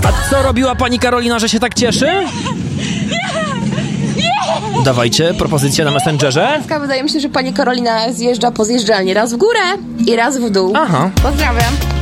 A co robiła pani Karolina, że się tak cieszy? Dawajcie, propozycję na Messengerze. Wydaje mi się, że pani Karolina zjeżdża po zjeżdżalni raz w górę i raz w dół. Aha. Pozdrawiam.